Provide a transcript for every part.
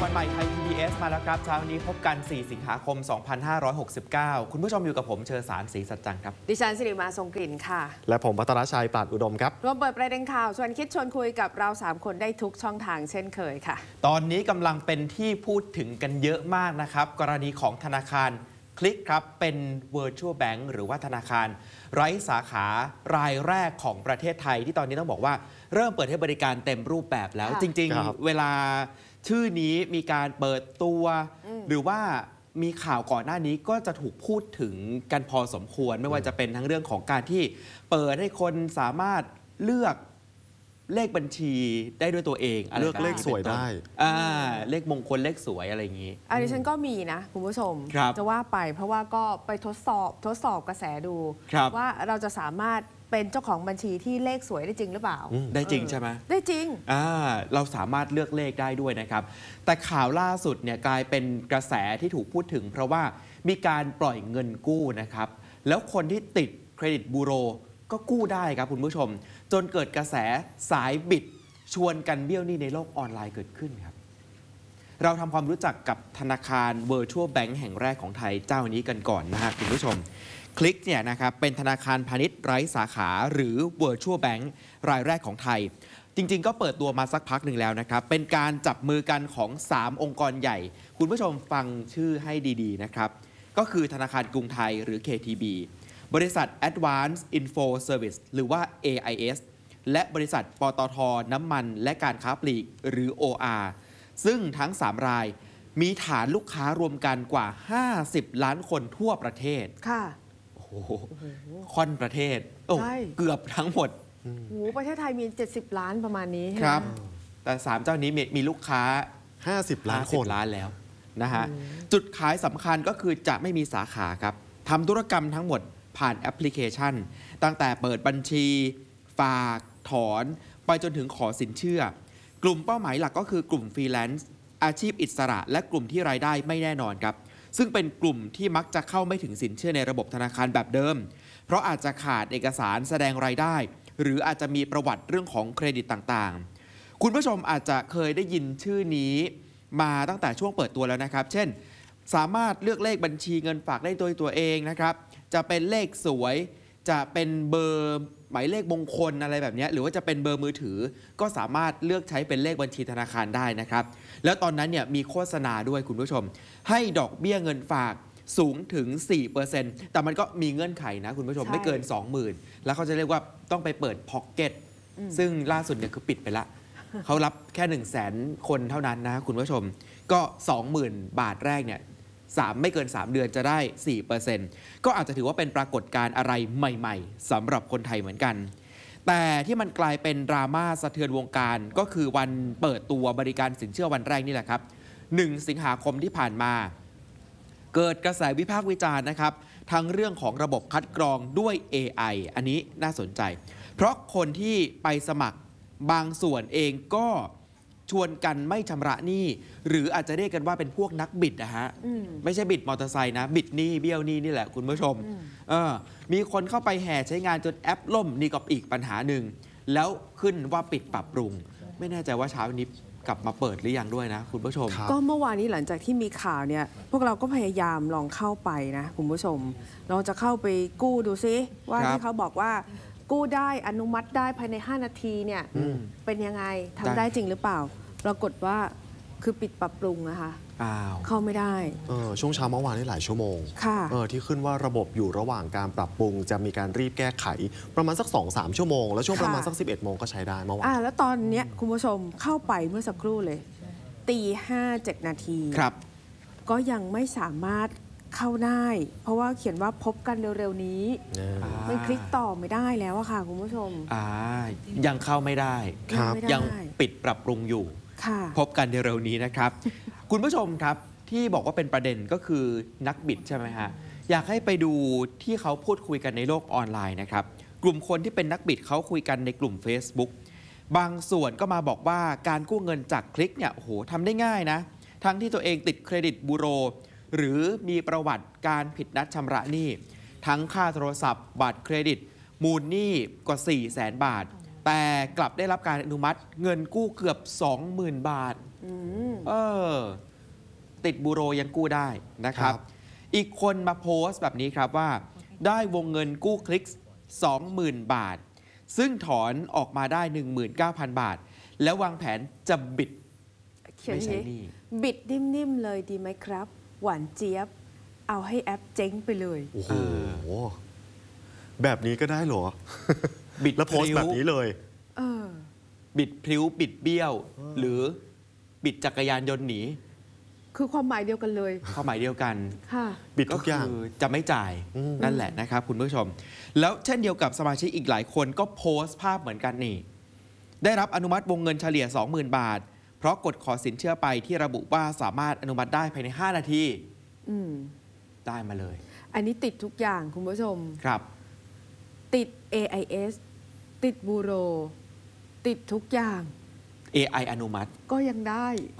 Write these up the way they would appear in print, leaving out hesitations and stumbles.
วันใหม่ไทย PBS มาแล้วครับเช้านี้พบกัน 4 สิงหาคม 2569 คุณผู้ชมอยู่กับผมเชอสารศรีสัจจังครับดิฉันสิริมาทรงกลิ่นค่ะและผมพัทรชัยปราดอุดมครับรวมเปิดประเด็นข่าวชวนคิดชวนคุยกับเรา3คนได้ทุกช่องทางเช่นเคยค่ะตอนนี้กำลังเป็นที่พูดถึงกันเยอะมากนะครับกรณีของธนาคารคลิกครับเป็น Virtual Bank หรือว่าธนาคารไร้สาขารายแรกของประเทศไทยที่ตอนนี้ต้องบอกว่าเริ่มเปิดให้บริการเต็มรูปแบบแล้วจริงๆเวลาชื่อนี้มีการเปิดตัวหรือว่ามีข่าวก่อนหน้านี้ก็จะถูกพูดถึงกันพอสมควรไม่ว่าจะเป็นทั้งเรื่องของการที่เปิดให้คนสามารถเลือกเลขบัญชีได้ด้วยตัวเองเลือกเลขสวยได้เลขมงคลเลขสวยอะไรอย่างนี้ดิฉันก็มีนะคุณผู้ชมจะว่าไปเพราะว่าก็ไปทดสอบกระแสดูว่าเราจะสามารถเป็นเจ้าของบัญชีที่เลขสวยได้จริงหรือเปล่าได้จริงใช่ไหมได้จริงเราสามารถเลือกเลขได้ด้วยนะครับแต่ข่าวล่าสุดเนี่ยกลายเป็นกระแสที่ถูกพูดถึงเพราะว่ามีการปล่อยเงินกู้นะครับแล้วคนที่ติดเครดิตบูโรก็กู้ได้ครับคุณผู้ชมจนเกิดกระแสสายบิดชวนกันเบี้ยวหนี้ในโลกออนไลน์เกิดขึ้นครับเราทำความรู้จักกับธนาคาร Virtual Bank แห่งแรกของไทยเจ้านี้กันก่อนนะฮะคุณผู้ชมคลิกเนี่ยนะครับเป็นธนาคารพาณิชย์ไร้สาขาหรือ Virtual Bank รายแรกของไทยจริงๆก็เปิดตัวมาสักพักหนึ่งแล้วนะครับเป็นการจับมือกันของ3องค์กรใหญ่คุณผู้ชมฟังชื่อให้ดีๆนะครับก็คือธนาคารกรุงไทยหรือ KTB บริษัท Advance Info Service หรือว่า AIS และบริษัทปตท.น้ำมันและการค้าปลีกหรือ OR ซึ่งทั้ง3รายมีฐานลูกค้ารวมกันกว่า50ล้านคนทั่วประเทศค่ะค่อนประเทศเกือบทั้งหมดประเทศไทยมี70ล้านประมาณนี้ครับแต่3เจ้านี้มีลูกค้า 50ล้านคนล้านแล้วนะฮะจุดขายสำคัญก็คือจะไม่มีสาขาครับทำธุรกรรมทั้งหมดผ่านแอปพลิเคชันตั้งแต่เปิดบัญชีฝากถอนไปจนถึงขอสินเชื่อกลุ่มเป้าหมายหลักก็คือกลุ่มฟรีแลนซ์อาชีพอิสระและกลุ่มที่รายได้ไม่แน่นอนครับซึ่งเป็นกลุ่มที่มักจะเข้าไม่ถึงสินเชื่อในระบบธนาคารแบบเดิมเพราะอาจจะขาดเอกสารแสดงรายได้หรืออาจจะมีประวัติเรื่องของเครดิตต่างๆคุณผู้ชมอาจจะเคยได้ยินชื่อนี้มาตั้งแต่ช่วงเปิดตัวแล้วนะครับเช่นสามารถเลือกเลขบัญชีเงินฝากได้โดยตัวเองนะครับจะเป็นเลขสวยจะเป็นเบอร์หมายเลขมงคลอะไรแบบนี้หรือว่าจะเป็นเบอร์มือถือก็สามารถเลือกใช้เป็นเลขบัญชีธนาคารได้นะครับแล้วตอนนั้นเนี่ยมีโฆษณาด้วยคุณผู้ชมให้ดอกเบี้ยเงินฝากสูงถึง 4% แต่มันก็มีเงื่อนไขนะคุณผู้ชมไม่เกิน 20,000 แล้วเขาจะเรียกว่าต้องไปเปิดพ็อกเก็ตซึ่งล่าสุดเนี่ยคือปิดไปละเขารับแค่ 100,000 คนเท่านั้นนะคุณผู้ชมก็ 20,000 บาทแรกเนี่ยไม่เกิน3เดือนจะได้ 4% ก็อาจจะถือว่าเป็นปรากฏการณ์อะไรใหม่ๆสำหรับคนไทยเหมือนกันแต่ที่มันกลายเป็นดราม่าสะเทือนวงการก็คือวันเปิดตัวบริการสินเชื่อวันแรกนี่แหละครับ1 สิงหาคมที่ผ่านมาเกิดกระแสวิพากษ์วิจารณ์นะครับทั้งเรื่องของระบบคัดกรองด้วย AI อันนี้น่าสนใจเพราะคนที่ไปสมัครบางส่วนเองก็ชวนกันไม่ชำระหนี้หรืออาจจะเรียกกันว่าเป็นพวกนักบิดนะฮะไม่ใช่บิดมอเตอร์ไซค์นะบิดหนี้เบี้ยวหนี้นี่แหละคุณผู้ชมมีคนเข้าไปแห่ใช้งานจนแอปล่มนี่ก็อีกปัญหาหนึ่งแล้วขึ้นว่าปิดปรับปรุงไม่แน่ใจว่าเช้านี้กลับมาเปิดหรือยังด้วยนะคุณผู้ชมก็เมื่อวานนี้หลังจากที่มีข่าวเนี่ยพวกเราก็พยายามลองเข้าไปนะคุณผู้ชมเราจะเข้าไปกู้ดูซิว่าที่เขาบอกว่ากู้ได้อนุมัติได้ภายใน5นาทีเนี่ยเป็นยังไงทำได้จริงหรือเปล่าปรากฏว่าคือปิดปรับปรุงนะคะเข้าไม่ได้ช่วงเช้าเมื่อวานนี้หลายชั่วโมงที่ขึ้นว่าระบบอยู่ระหว่างการปรับปรุงจะมีการรีบแก้ไขประมาณสัก 2-3 ชั่วโมงแล้วช่วงประมาณสัก 11 โมงก็ใช้ได้เมื่อวานแล้วตอนนี้คุณผู้ชมเข้าไปเมื่อสักครู่เลย5:07 นาทีก็ยังไม่สามารถเข้าได้เพราะว่าเขียนว่าพบกันเร็วๆนี้มันคลิกต่อไม่ได้แล้วอะค่ะคุณผู้ชมยังเข้าไม่ได้ยังปิดปรับปรุงอยู่พบกันเร็วๆนี้นะครับ คุณผู้ชมครับที่บอกว่าเป็นประเด็นก็คือนักบิดใช่ไหมฮะอยากให้ไปดูที่เขาพูดคุยกันในโลกออนไลน์นะครับกลุ่มคนที่เป็นนักบิดเขาคุยกันในกลุ่ม Facebook บางส่วนก็มาบอกว่าการกู้เงินจากคลิกเนี่ยโอ้โหทำได้ง่ายนะทั้งที่ตัวเองติดเครดิตบูโรหรือมีประวัติการผิดนัดชำระหนี้ทั้งค่าโทรศัพท์บัตรเครดิตมูลหนี้กว่า 400,000 บาทแต่กลับได้รับการอนุมัติเงินกู้เกือบ 20,000 บาทติดบูโรยังกู้ได้นะครับ อีกคนมาโพสต์แบบนี้ครับว่าได้วงเงินกู้คลิก 20,000 บาท ซึ่งถอนออกมาได้ 19,000 บาท แล้ววางแผนจะบิดเขียนไม่อย่างใช่นี้นี่บิดนิ่มๆเลยดีไหมครับ หวานเจี๊ยบ เอาให้แอปเจ๊งไปเลยโอ้โห แบบนี้ก็ได้เหรอบิดแล้วโพสต์แบบนี้เลยบิดพลิ้วบิดเบี้ยว หรือบิดจักรยานยนต์หนีคือความหมายเดียวกันเลยความหมายเดียวกันค่ะบิดทุกอย่างคือจะไม่จ่ายนั่นแหละนะครับคุณผู้ชม แล้วเช่นเดียวกับสมาชิกอีกหลายคนก็โพสต์ภาพเหมือนกันนี่ ได้รับอนุมัติวงเงินเฉลี่ย 20,000 บาท เพราะกดขอสินเชื่อไปที่ระบุว่าสามารถอนุมัติได้ภายใน 5 นาทีได้มาเลยอันนี้ติดทุกอย่างคุณผู้ชมครับติด AIS ติดบูโร ติดทุกอย่าง AI อนุมัติก็ยังได้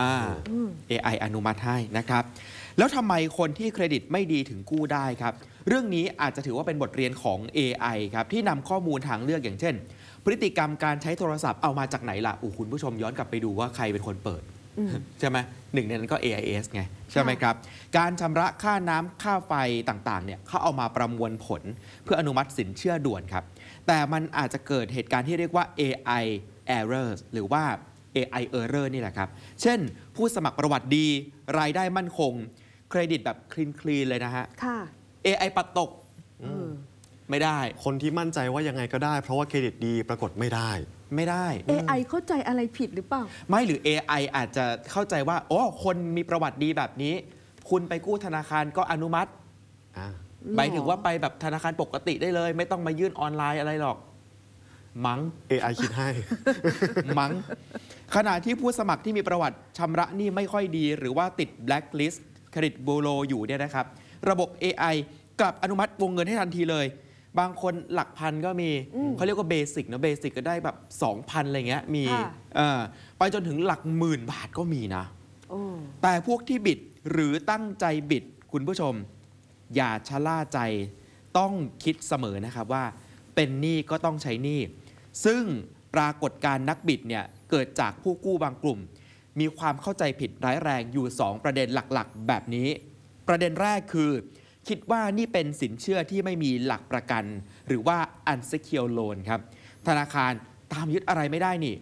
AI อนุมัติให้นะครับ แล้วทำไมคนที่เครดิตไม่ดีถึงกู้ได้ครับ เรื่องนี้อาจจะถือว่าเป็นบทเรียนของ AI ครับที่นำข้อมูลทางเลือกอย่างเช่น พฤติกรรมการใช้โทรศัพท์เอามาจากไหนล่ะคุณผู้ชมย้อนกลับไปดูว่าใครเป็นคนเปิด ใช่ไหมหนึ่งในนั้นก็ AIS ไงใช่ไหมครับ การชำระค่าน้ำค่าไฟต่างๆเนี่ยเขาเอามาประมวลผลเพื่ออนุมัติสินเชื่อด่วนครับ แต่มันอาจจะเกิดเหตุการณ์ที่เรียกว่า AI errors หรือว่า AI error นี่แหละครับ เช่นผู้สมัครประวัติดีรายได้มั่นคงเครดิตแบบคลีนเลยนะฮะค่ะ AI ปัดตกไม่ได้คนที่มั่นใจว่ายังไงก็ได้ เพราะว่าเครดิตดีปรากฏไม่ได้ไม่ได้ AI เข้าใจอะไรผิดหรือเปล่าไม่หรือ AI อาจจะเข้าใจว่าโอ้คนมีประวัติดีแบบนี้ คุณไปกู้ธนาคารก็อนุมัติหมายถึงว่าไปแบบธนาคารปกติได้เลย ไม่ต้องมายื่นออนไลน์อะไรหรอกมั้ง AI คิดให้มั้งขณะที่ผู้สมัครที่มีประวัติชำระหนี้ไม่ค่อยดี หรือว่าติดแบล็คลิสต์เครดิตบูโรอยู่เนี่ยนะครับ ระบบ AI กลับอนุมัติวงเงินให้ทันทีเลย บางคนหลักพันก็มีเขาเรียกว่าเบสิกนะเบสิกก็ได้แบบ 2,000 อะไรเงี้ยมีไปจนถึงหลักหมื่นบาทก็มีนะแต่พวกที่บิดหรือตั้งใจบิดคุณผู้ชม อย่าชะล่าใจต้องคิดเสมอนะครับว่าเป็นหนี้ก็ต้องใช้หนี้ซึ่งปรากฏการณ์นักบิดเนี่ยเกิดจากผู้กู้บางกลุ่ม มีความเข้าใจผิดร้ายแรงอยู่ 2 ประเด็นหลักๆ แบบนี้ ประเด็นแรกคือคิดว่านี่เป็นสินเชื่อที่ไม่มีหลักประกัน หรือว่า unsecured loan ครับธนาคารตามยึดอะไรไม่ได้นี่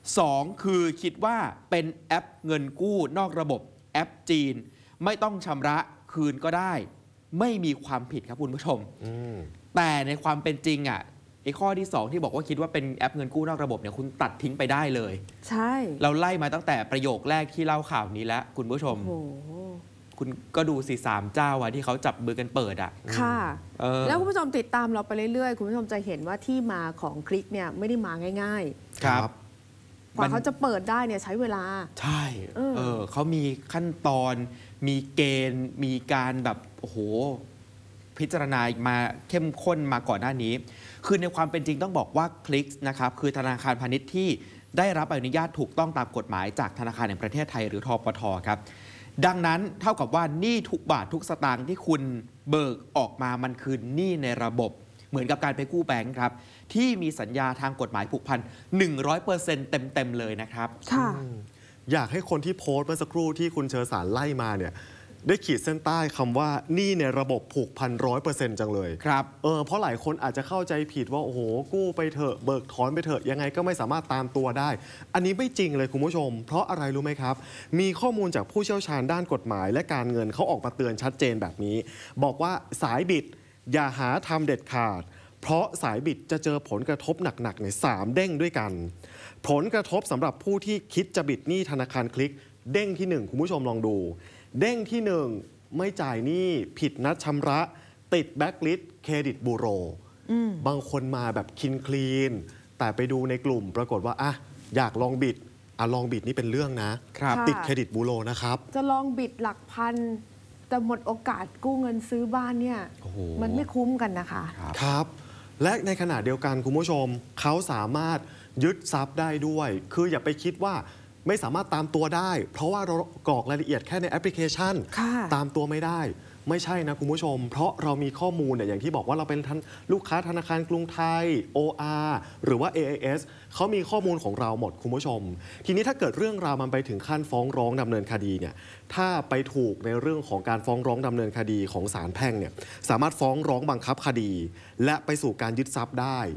2 คือคิดว่าเป็นแอปเงินกู้นอกระบบแอปจีนไม่ต้องชำระคืนก็ได้ ไม่มีความผิดครับคุณผู้ชมแต่ในความเป็นจริงอ่ะไอ้ข้อที่ 2 ที่บอกว่าคิดว่าเป็นแอปเงินกู้นอกระบบเนี่ยคุณตัดทิ้งไปได้เลยใช่เราไล่มาตั้งแต่ประโยคแรกที่เล่าข่าวนี้แล้วคุณผู้ชม คุณก็ดูสิ3 เจ้าอะที่เขาจับมือกันเปิดอ่ะค่ะแล้วคุณผู้ชมติดตามเราไปเรื่อยๆคุณผู้ชมจะเห็นว่าที่มาของคลิกเนี่ยไม่ได้มาง่ายๆครับกว่าเขาจะเปิดได้เนี่ยใช้เวลาใช่เขามีขั้นตอนมีเกณฑ์มีการแบบโอ้โหพิจารณามาเข้มข้นมาก่อนหน้านี้คือในความเป็นจริงต้องบอกว่าคลิกนะครับคือธนาคารพาณิชย์ที่ได้รับอนุญาตถูกต้องตามกฎหมายจากธนาคารแห่งประเทศไทยหรือธปทครับดังนั้นเท่ากับว่าหนี้ทุกบาททุกสตางค์ที่คุณเบิกออกมามันคือหนี้ในระบบเหมือนกับการไปกู้แบงค์ครับที่มีสัญญาทางกฎหมายผูกพัน 100% เต็มๆเลยนะครับค่ะอยากให้คนที่โพสต์เมื่อสักครู่ที่คุณเชอสารไล่มาเนี่ยได้ขีดเส้นใต้คำว่าหนี้ในระบบผูกพัน 100% จังเลยครับเพราะหลายคนอาจจะเข้าใจผิดว่าโอ้โหกู้ไปเถอะเบิกถอนไปเถอะยังไงก็ไม่สามารถตามตัวได้อันนี้ไม่จริงเลยคุณผู้ชมเพราะอะไรรู้ไหมครับมีข้อมูลจากผู้เชี่ยวชาญด้านกฎหมายและการเงินเขาออกมาเตือนชัดเจนแบบนี้บอกว่าสายบิดอย่าหาทำเด็ดขาดเพราะสายบิดจะเจอผลกระทบหนักๆใน3 เด้งด้วยกันผลกระทบสำหรับผู้ที่คิดจะบิดหนี้ธนาคารคลิกเด้งที่1คุณผู้ชมลองดูเด้งที่1ไม่จ่ายหนี้ผิดนัดชำระติดแบล็คลิสต์เครดิตบูโรบางคนมาแบบคลีนแต่ไปดูในกลุ่มปรากฏว่าอยากลองบิดลองบิดนี่เป็นเรื่องนะติดเครดิตบูโรนะครับจะลองบิดหลักพันแต่หมดโอกาสกู้เงินซื้อบ้านเนี่ยมันไม่คุ้มกันนะคะครับและในขณะเดียวกันคุณผู้ชมเขาสามารถยึดทรัพย์ได้ด้วยคืออย่าไปคิดว่าไม่สามารถตามตัวได้เพราะว่าเรากรอกรายละเอียดแค่ในแอปพลิเคชันตามตัวไม่ได้ไม่ใช่นะคุณผู้ชม เพราะเรามีข้อมูลเนี่ยอย่างที่บอกว่าเราเป็นลูกค้าธนาคารกรุงไทย OR หรือว่า AIS เขามีข้อมูลของเราหมดคุณผู้ชม ทีนี้ถ้าเกิดเรื่องราวมันไปถึงขั้นฟ้องร้องดำเนินคดีเนี่ยถ้าไปถูกในเรื่องของการฟ้องร้องดำเนินคดีของศาลแพ่งเนี่ยสามารถฟ้องร้องบังคับคดี และไปสู่การยึดทรัพย์ได้